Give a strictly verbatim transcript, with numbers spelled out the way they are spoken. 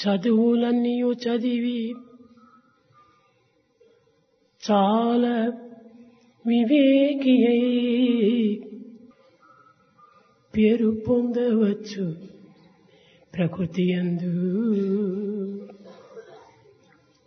చదువులన్నీ చదివి చాలా వివేకి అయి పేరు పొందవచ్చు ప్రకృతి యందు.